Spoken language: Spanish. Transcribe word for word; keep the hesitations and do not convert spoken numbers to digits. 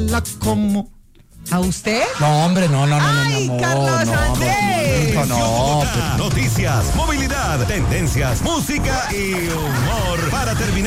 la como. ¿A usted? No, hombre, no, no, no, Ay, no, no, Carlos no, Andrés. no, no, Noticias, movilidad, tendencias, música y humor para terminar.